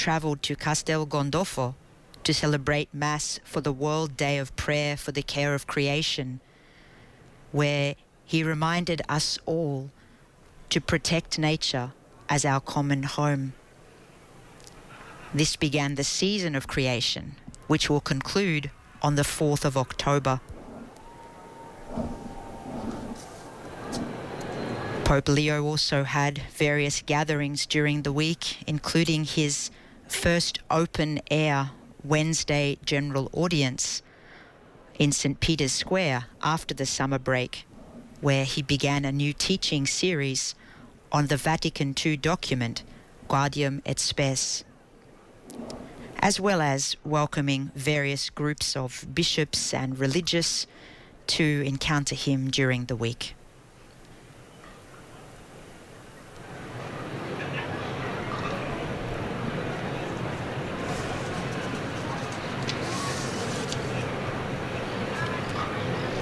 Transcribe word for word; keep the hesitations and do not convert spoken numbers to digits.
travelled to Castel Gandolfo to celebrate Mass for the World Day of Prayer for the Care of Creation, where he reminded us all to protect nature as our common home. This began the season of creation, which will conclude on the fourth of October. Pope Leo also had various gatherings during the week, including his first open-air Wednesday general audience in Saint Peter's Square after the summer break, where he began a new teaching series on the Vatican the Second document, Gaudium et Spes, as well as welcoming various groups of bishops and religious to encounter him during the week.